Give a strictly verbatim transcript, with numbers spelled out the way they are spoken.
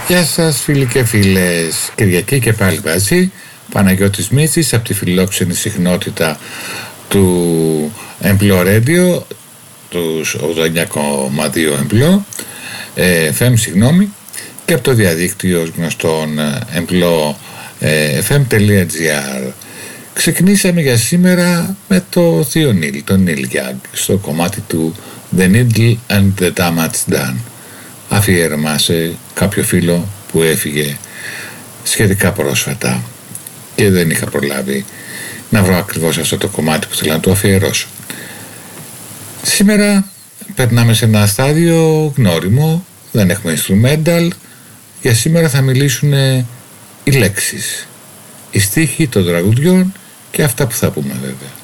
Γεια σας φίλοι και φίλες, Κυριακή και πάλι μαζί, Παναγιώτης Μίτσης από τη φιλόξενη συχνότητα του Εμπλό Radio, του ογδόντα εννιά κόμμα δύο Εμπλό, ε, εφ εμ συγγνώμη, και από το διαδίκτυο γνωστόν εμπλό εφ εμ τελεία τζι άρ. Ξεκινήσαμε για σήμερα με το θείο Νίλ, τον Νίλ Γιάνγκ, στο κομμάτι του The Needle and the Damage Done, αφιέρωμα σε κάποιο φίλο που έφυγε σχετικά πρόσφατα και δεν είχα προλάβει να βρω ακριβώς αυτό το κομμάτι που θέλω να το αφιερώσω. Σήμερα περνάμε σε ένα στάδιο γνώριμο, δεν έχουμε instrumental. Για σήμερα θα μιλήσουν οι λέξεις, οι στίχοι των τραγουδιών και αυτά που θα πούμε βέβαια.